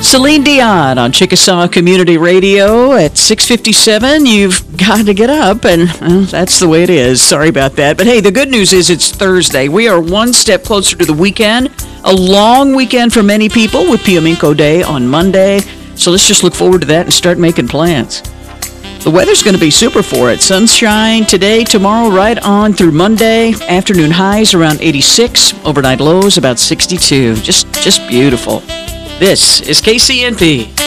Celine Dion on Chickasaw Community Radio at 6:57. You've got to get up, and that's the way it is. Sorry about that. But hey, the good news is it's Thursday. We are one step closer to the weekend. A long weekend for many people with Piaminco Day on Monday. So let's just look forward to that and start making plans. The weather's going to be super for it. Sunshine today, tomorrow, right on through Monday. Afternoon highs around 86. Overnight lows about 62. Just beautiful. This is KCNP.